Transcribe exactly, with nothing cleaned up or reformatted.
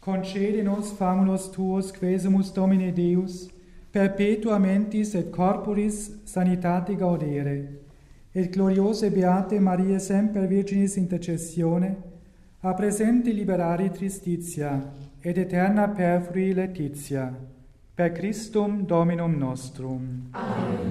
concede nos famulos tuos, quesumus Domine Deus, perpetua mentis et corporis sanitate gaudere, et gloriose beate Maria semper Virginis intercessione, a presente liberare tristitia, et eterna perfrui laetitia, per Christum Dominum nostrum. Amen.